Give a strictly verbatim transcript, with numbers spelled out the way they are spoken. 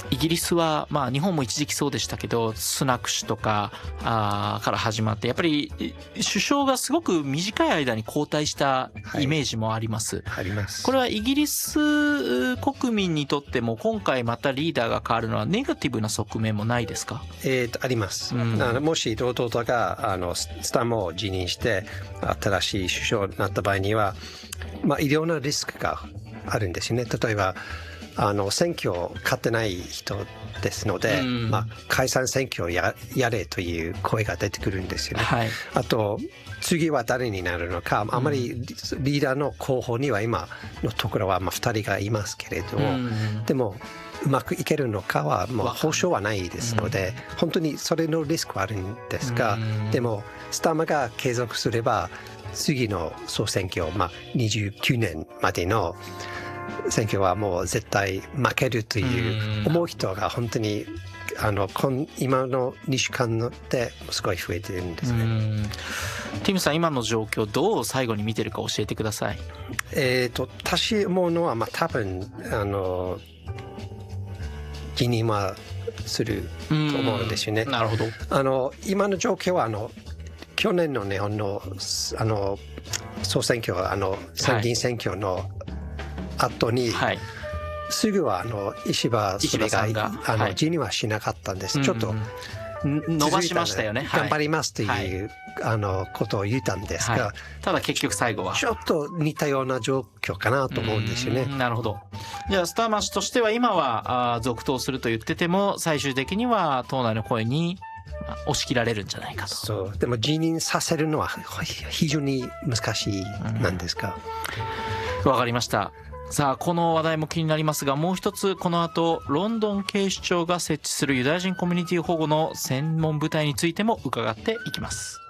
イギリスは、まあ、日本も一時期そうでしたけど、スナク氏とかあから始まって、やっぱり首相がすごく短い間に交代したイメージもあります。 はい、あります。 これはイギリス国民にとっても今回またリーダーが変わるのはネガティブな側面もないですか？ えーと、あります。 うん、 あのもし弟があのスターマーを辞任して新しい首相になった場合には、まあ、いろんなリスクがあるんですよね。例えばあの選挙を勝ってない人ですので、うんまあ、解散選挙を や, やれという声が出てくるんですよね。はい、あと次は誰になるのか、あまりリーダーの候補には今のところはまあふたりがいますけれども、うん、でもうまくいけるのかはもう保証はないですので、うん、本当にそれのリスクはあるんですが、うん、でもスターマが継続すれば次の総選挙、まあ、にじゅうきゅうねんまでの選挙はもう絶対負けるという思う人が本当にあの今のにしゅうかんですごい増えてるんですね。 ティムさん、今の状況どう最後に見てるか教えてください。 えっと私思うのは、まあ、多分あの辞任はすると思うんですよね。 なるほど。 あの今の状況はあの去年の日本のあの総選挙あの参議院選挙の、はい後に、はい、すぐはあの石破総理が、があの、はい、辞任はしなかったんです。うん、ちょっと伸ばしましたよね。 頑張りますという、はい、あのことを言ったんですが、はい、 ただ結局最後はちょっと似たような状況かなと思うんですよね。 なるほど。じゃあスターマー氏としては今はあ続投すると言ってても最終的には党内の声に押し切られるんじゃないかと。 そうでも辞任させるのは非常に難しいなんですか。 わかりました。さあこの話題も気になりますが、もう一つこの後ロンドン警視庁が設置するユダヤ人コミュニティ保護の専門部隊についても伺っていきます。